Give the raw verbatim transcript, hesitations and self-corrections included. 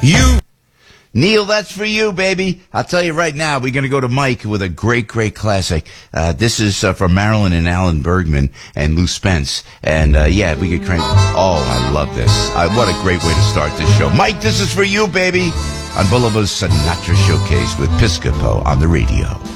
You. Neil, that's for you, baby. I'll tell you right now, we're going to go to Mike with a great, great classic. Uh, this is uh, from Marilyn and Alan Bergman and Lou Spence. And, uh, yeah, we could crank. Oh, I love this. Uh, what a great way to start this show. Mike, this is for you, baby. On Boulevard's Sinatra Showcase with Piscopo on the radio.